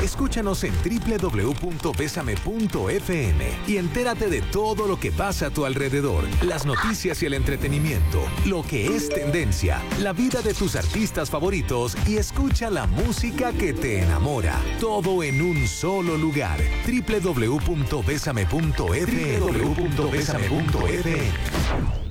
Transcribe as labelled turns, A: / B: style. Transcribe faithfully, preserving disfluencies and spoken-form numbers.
A: Escúchanos en doble u doble u doble u punto bésame punto efe eme y entérate de todo lo que pasa a tu alrededor, las noticias y el entretenimiento, lo que es tendencia, la vida de tus artistas favoritos y escucha la música que te enamora. Todo en un solo lugar. doble u doble u doble u punto bésame punto efe eme. doble u doble u doble u punto bésame punto efe eme.